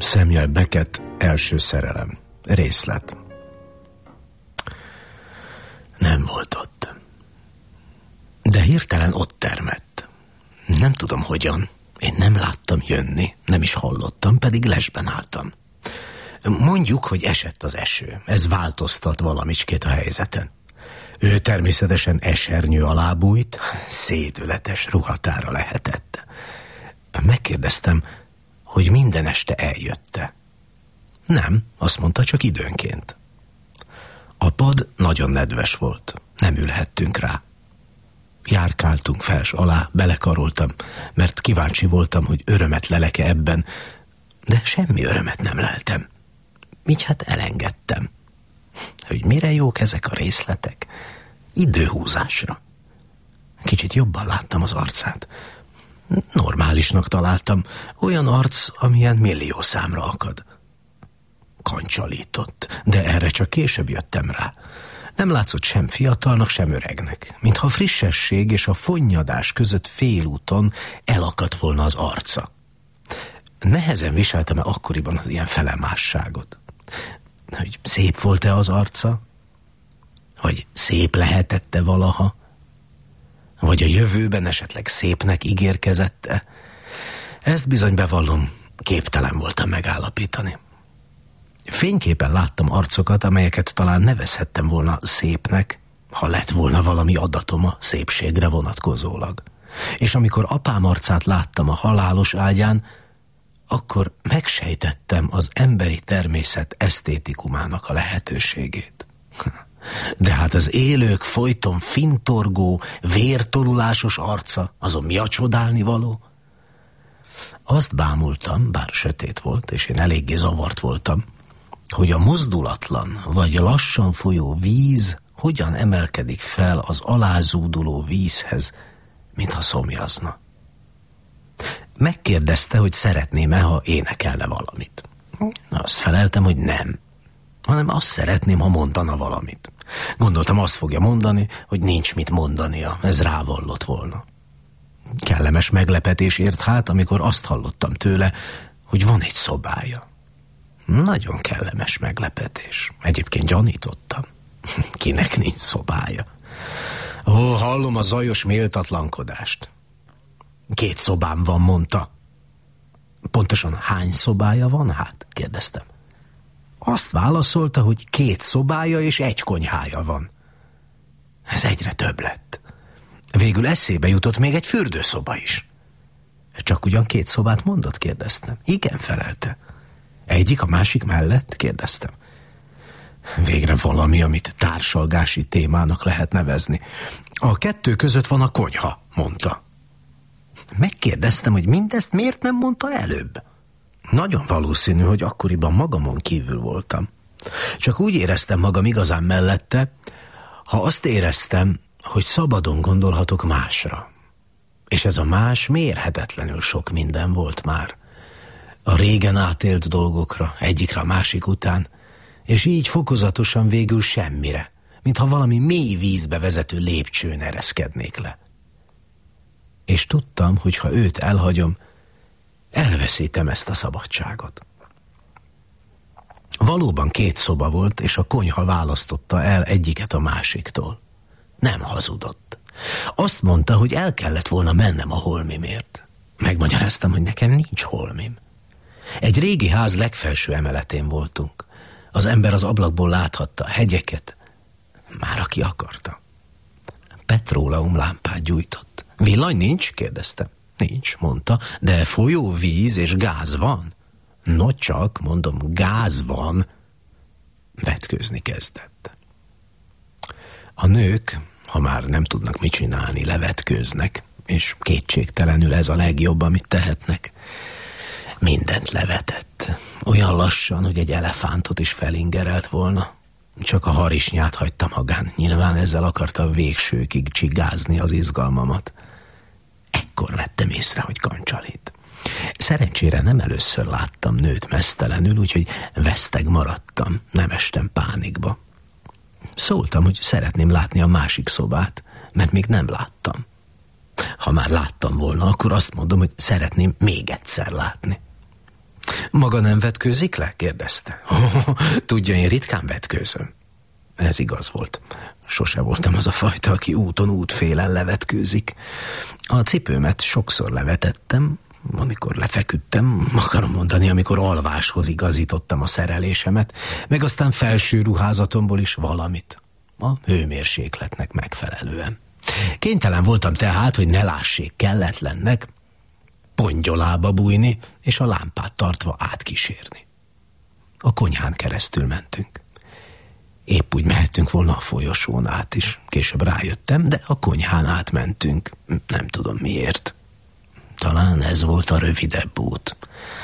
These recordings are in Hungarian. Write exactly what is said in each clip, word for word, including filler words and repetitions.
Samuel Beckett, első szerelem. Részlet. Nem volt ott. De hirtelen ott termett. Nem tudom hogyan. Én nem láttam jönni, nem is hallottam, pedig lesben álltam. Mondjuk, hogy esett az eső. Ez változtat valamicskét a helyzeten. Ő természetesen esernyő alá bújt, szédületes ruhatára lehetett. Megkérdeztem, hogy minden este eljött-e. Nem, azt mondta, csak időnként. A pad nagyon nedves volt, nem ülhettünk rá. Járkáltunk fels alá, belekaroltam, mert kíváncsi voltam, hogy örömet leleke ebben, de semmi örömet nem leltem. Így hát elengedtem. Hogy mire jók ezek a részletek? Időhúzásra. Kicsit jobban láttam az arcát. Normálisnak találtam, olyan arc, amilyen millió számra akad. Kancsalított, de erre csak később jöttem rá. Nem látszott sem fiatalnak, sem öregnek, mintha a frissesség és a fonnyadás között félúton elakadt volna az arca. Nehezen viseltem el akkoriban az ilyen felemásságot. Hogy szép volt-e az arca? Vagy szép lehetette valaha? Vagy a jövőben esetleg szépnek ígérkezette? Ezt bizony bevallom, képtelen voltam megállapítani. Fényképen láttam arcokat, amelyeket talán nevezhettem volna szépnek, ha lett volna valami adatom a szépségre vonatkozólag. És amikor apám arcát láttam a halálos ágyán, akkor megsejtettem az emberi természet esztétikumának a lehetőségét. De hát az élők folyton fintorgó, vértorulásos arca, azon mi a csodálnivaló? Azt bámultam, bár sötét volt, és én eléggé zavart voltam, hogy a mozdulatlan vagy lassan folyó víz hogyan emelkedik fel az alázúduló vízhez, mintha szomjazna. Megkérdezte, hogy szeretném-e, ha énekelne valamit. Azt feleltem, hogy nem, hanem azt szeretném, ha mondana valamit. Gondoltam, azt fogja mondani, hogy nincs mit mondania, ez rávallott volna. Kellemes meglepetés ért hát, amikor azt hallottam tőle, hogy van egy szobája. Nagyon kellemes meglepetés. Egyébként gyanítottam. Kinek nincs szobája? Ó, hallom a zajos méltatlankodást. Két szobám van, mondta. Pontosan hány szobája van hát? Kérdeztem. Azt válaszolta, hogy két szobája és egy konyhája van. Ez egyre több lett. Végül eszébe jutott még egy fürdőszoba is. Csak ugyan két szobát mondott? Kérdeztem. Igen, felelte. Egyik a másik mellett? Kérdeztem. Végre valami, amit társalgási témának lehet nevezni. A kettő között van a konyha, mondta. Megkérdeztem, hogy mindezt miért nem mondta előbb. Nagyon valószínű, hogy akkoriban magamon kívül voltam. Csak úgy éreztem magam igazán mellette, ha azt éreztem, hogy szabadon gondolhatok másra. És ez a más mérhetetlenül sok minden volt már. A régen átélt dolgokra, egyikre a másik után, és így fokozatosan végül semmire, mintha valami mély vízbe vezető lépcsőn ereszkednék le. És tudtam, hogy ha őt elhagyom, elveszítem ezt a szabadságot. Valóban két szoba volt, és a konyha választotta el egyiket a másiktól. Nem hazudott. Azt mondta, hogy el kellett volna mennem a holmimért. Megmagyaráztam, hogy nekem nincs holmim. Egy régi ház legfelső emeletén voltunk. Az ember az ablakból láthatta a hegyeket, már aki akarta. Petróleum lámpát gyújtott. Villany nincs? Kérdeztem. Nincs, mondta, de folyóvíz és gáz van. No csak, mondom, gáz van. Vetkőzni kezdett. A nők, ha már nem tudnak mit csinálni, levetkőznek, és kétségtelenül ez a legjobb, amit tehetnek. Mindent levetett. Olyan lassan, hogy egy elefántot is felingerelt volna. Csak a harisnyát hagyta magán. Nyilván ezzel akarta végsőkig csigázni az izgalmamat. Ekkor vettem észre, hogy kancsalít. Szerencsére nem először láttam nőt meztelenül, úgyhogy veszteg maradtam, nem estem pánikba. Szóltam, hogy szeretném látni a másik szobát, mert még nem láttam. Ha már láttam volna, akkor azt mondom, hogy szeretném még egyszer látni. Maga nem vetkőzik le? Kérdezte. Tudja, én ritkán vetkőzöm. Ez igaz volt. Sose voltam az a fajta, aki úton útfélen levetkőzik. A cipőmet sokszor levetettem, amikor lefeküdtem, akarom mondani, amikor alváshoz igazítottam a szerelésemet, meg aztán felső ruházatomból is valamit, a hőmérsékletnek megfelelően. Kénytelen voltam tehát, hogy ne lássék kelletlennek, pongyolába bújni, és a lámpát tartva átkísérni. A konyhán keresztül mentünk. Épp úgy mehettünk volna a folyosón át is. Később rájöttem, de a konyhán átmentünk. Nem tudom miért. Talán ez volt a rövidebb út.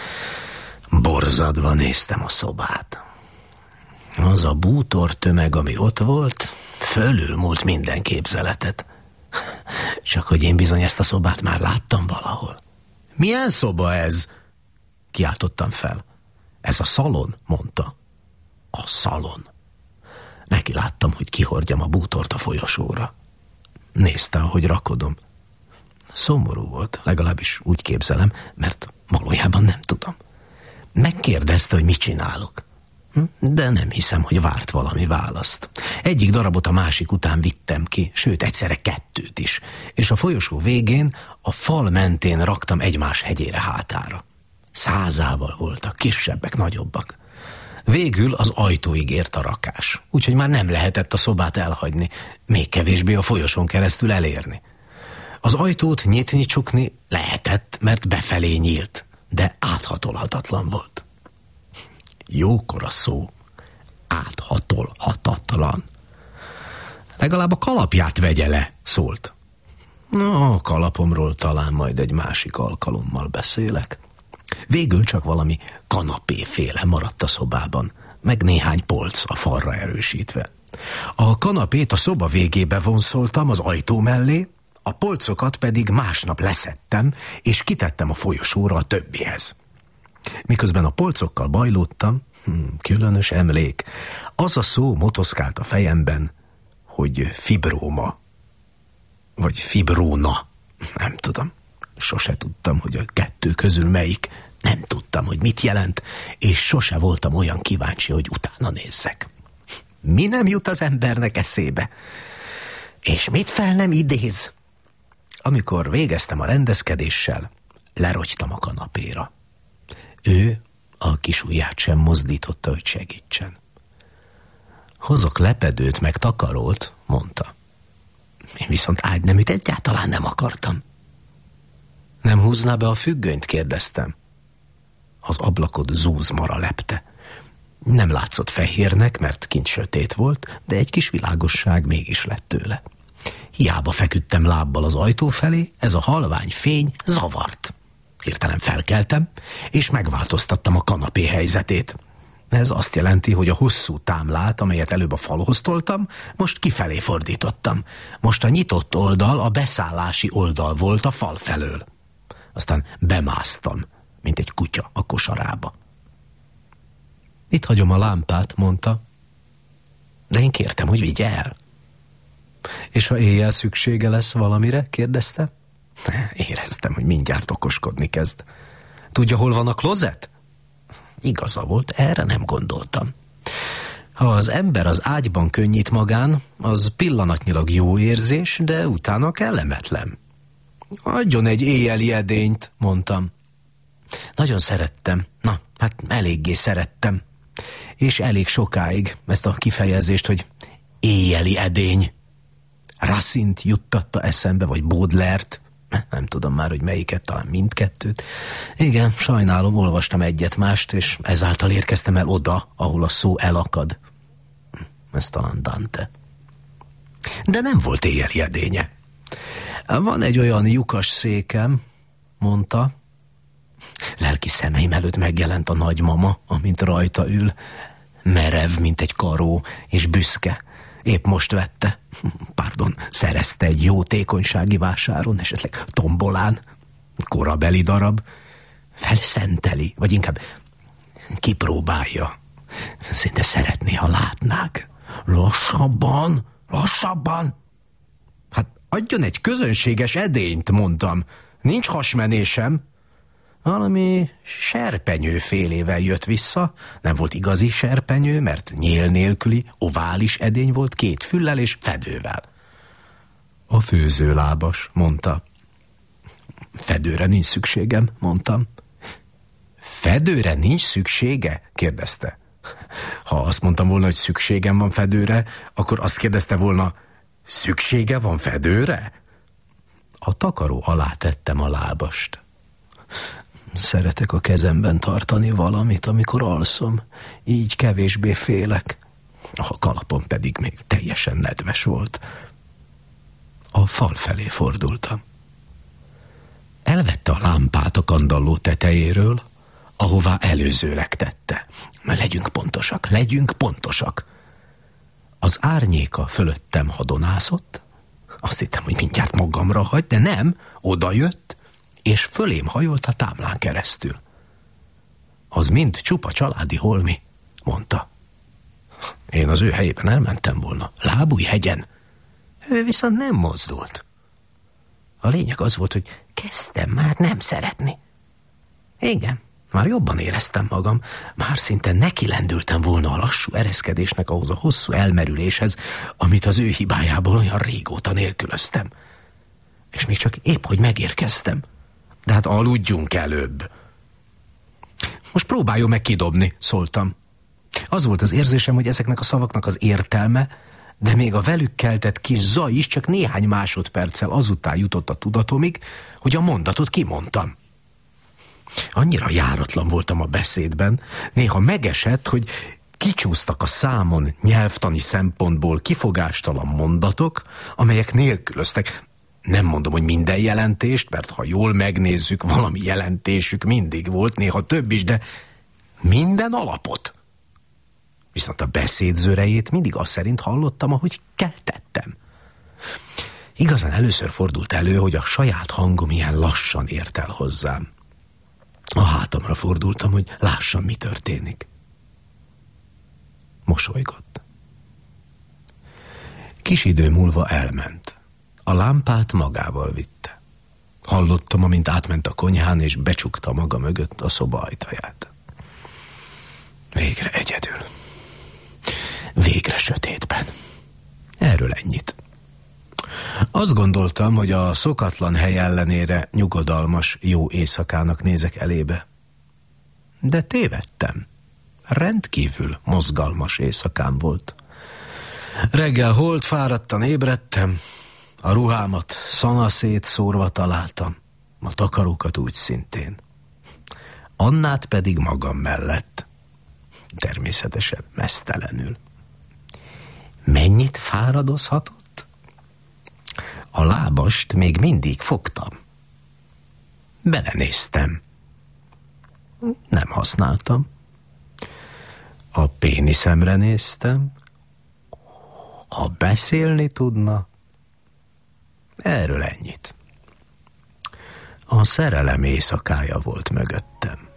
Borzadva néztem a szobát. Az a bútor tömeg, ami ott volt, fölülmúlt minden képzeletet. Csak hogy én bizony ezt a szobát már láttam valahol. Milyen szoba ez? Kiáltottam fel. Ez a szalon, mondta. A szalon. Neki láttam, hogy kihordjam a bútort a folyosóra. Nézte, ahogy rakodom. Szomorú volt, legalábbis úgy képzelem, mert valójában nem tudom. Megkérdezte, hogy mit csinálok. De nem hiszem, hogy várt valami választ. Egyik darabot a másik után vittem ki, sőt, egyszerre kettőt is, és a folyosó végén a fal mentén raktam egymás hegyére hátára. Százával voltak, kisebbek, nagyobbak. Végül az ajtóig ért a rakás, úgyhogy már nem lehetett a szobát elhagyni, még kevésbé a folyosón keresztül elérni. Az ajtót nyitni-csukni lehetett, mert befelé nyílt, de áthatolhatatlan volt. Jókora szó, áthatolhatatlan. Legalább a kalapját vegye le, szólt. No, a kalapomról talán majd egy másik alkalommal beszélek. Végül csak valami kanapéféle maradt a szobában, meg néhány polc a falra erősítve. A kanapét a szoba végébe vonszoltam az ajtó mellé, a polcokat pedig másnap leszettem, és kitettem a folyosóra a többihez. Miközben a polcokkal bajlódtam, hm, különös emlék, az a szó motoszkált a fejemben, hogy fibróma, vagy fibróna, nem tudom. Sose tudtam, hogy a kettő közül melyik, nem tudtam, hogy mit jelent, és sose voltam olyan kíváncsi, hogy utána nézzek. Mi nem jut az embernek eszébe? És mit fel nem idéz? Amikor végeztem a rendezkedéssel, lerogytam a kanapéra. Ő a kis ujját sem mozdította, hogy segítsen. Hozok lepedőt meg takarót, mondta. Én viszont ágyneműt egyáltalán nem akartam. Nem húzná be a függönyt, kérdeztem. Az ablakot zúzmara lepte. Nem látszott fehérnek, mert kint sötét volt, de egy kis világosság mégis lett tőle. Hiába feküdtem lábbal az ajtó felé, ez a halvány fény zavart. Hirtelen felkeltem, és megváltoztattam a kanapé helyzetét. Ez azt jelenti, hogy a hosszú támlát, amelyet előbb a falhoz toltam, most kifelé fordítottam. Most a nyitott oldal a beszállási oldal volt a fal felől. Aztán bemásztam, mint egy kutya a kosarába. Itt hagyom a lámpát, mondta. De én kértem, hogy vigye el. És ha éjjel szüksége lesz valamire, kérdezte. Éreztem, hogy mindjárt okoskodni kezd. Tudja, hol van a klozet? Igaza volt, erre nem gondoltam. Ha az ember az ágyban könnyít magán, az pillanatnyilag jó érzés, de utána kellemetlen. Adjon egy éjjeli edényt, mondtam. Nagyon szerettem, na, hát eléggé szerettem. És elég sokáig ezt a kifejezést, hogy éjjeli edény. Racine-t juttatta eszembe, vagy Baudelaire-t. Nem tudom már, hogy melyiket, talán mindkettőt. Igen, sajnálom, olvastam egyet-mást, és ezáltal érkeztem el oda, ahol a szó elakad. Ez talán Dante. De nem volt éjjeli edénye. Van egy olyan lyukas székem, mondta. Lelki szemeim előtt megjelent a nagymama, amint rajta ül. Merev, mint egy karó, és büszke. Épp most vette, pardon, szerezte egy jótékonysági vásáron, esetleg tombolán, korabeli darab, felszenteli, vagy inkább kipróbálja. Szinte szeretné, ha látnák. Lassabban, lassabban. Hát adjon egy közönséges edényt, mondtam. Nincs hasmenésem. Valami serpenyőfélével jött vissza, nem volt igazi serpenyő, mert nyél nélküli, ovális edény volt két füllel és fedővel. A főzőlábas, mondta. Fedőre nincs szükségem, mondtam. Fedőre nincs szüksége? Kérdezte. Ha azt mondtam volna, hogy szükségem van fedőre, akkor azt kérdezte volna, szüksége van fedőre? A takaró alá tettem a lábast. Szeretek a kezemben tartani valamit, amikor alszom, így kevésbé félek. A kalapom pedig még teljesen nedves volt. A fal felé fordultam. Elvette a lámpát a kandalló tetejéről, ahová előzőleg tette. Legyünk pontosak, legyünk pontosak. Az árnyéka fölöttem hadonászott, azt hittem, hogy mindjárt magamra hagy, de nem, odajött, és fölém hajolt a támlán keresztül. Az mind csupa családi holmi, mondta. Én az ő helyében elmentem volna, Lábújhegyen. Ő viszont nem mozdult. A lényeg az volt, hogy kezdtem már nem szeretni. Igen, már jobban éreztem magam, már szinte nekilendültem volna a lassú ereszkedésnek ahhoz a hosszú elmerüléshez, amit az ő hibájából olyan régóta nélkülöztem. És még csak épp, hogy megérkeztem. De hát aludjunk előbb. Most próbáljon meg kidobni, szóltam. Az volt az érzésem, hogy ezeknek a szavaknak az értelme, de még a velük keltett kis zaj is csak néhány másodperccel azután jutott a tudatomig, hogy a mondatot kimondtam. Annyira járatlan voltam a beszédben, néha megesett, hogy kicsúsztak a számon nyelvtani szempontból kifogástalan mondatok, amelyek nélkülöztek. Nem mondom, hogy minden jelentést, mert ha jól megnézzük, valami jelentésük mindig volt, néha több is, de minden alapot. Viszont a beszéd zörejét mindig azt szerint hallottam, ahogy keltettem. Igazán először fordult elő, hogy a saját hangom ilyen lassan ért el hozzám. A hátamra fordultam, hogy lássam, mi történik. Mosolygott. Kis idő múlva elment. A lámpát magával vitte. Hallottam, amint átment a konyhán, és becsukta maga mögött a szoba ajtaját. Végre egyedül. Végre sötétben. Erről ennyit. Azt gondoltam, hogy a szokatlan hely ellenére nyugodalmas, jó éjszakának nézek elébe. De tévedtem. Rendkívül mozgalmas éjszakám volt. Reggel holt fáradtan ébredtem, a ruhámat szanaszét szórva találtam, a takarókat úgy szintén. Annát pedig magam mellett. Természetesen meztelenül. Mennyit fáradozhatott? A lábast még mindig fogtam. Belenéztem. Nem használtam. A péniszemre néztem. Ha beszélni tudna, erről ennyit. A szerelem éjszakája volt mögöttem.